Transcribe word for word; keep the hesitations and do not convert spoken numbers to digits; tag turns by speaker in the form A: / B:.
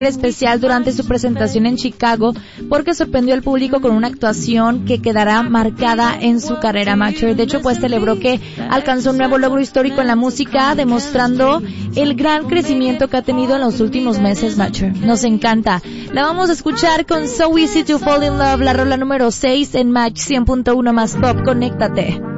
A: especial durante su presentación en Chicago porque sorprendió al público con una actuación que quedará marcada en su carrera. Macher, de hecho, pues celebró que alcanzó un nuevo logro histórico en la música, demostrando el gran crecimiento que ha tenido en los últimos meses. Macher, nos encanta. La vamos a escuchar con So Easy to Fall in Love, la rola número seis en Match cien punto uno más Pop. Conéctate.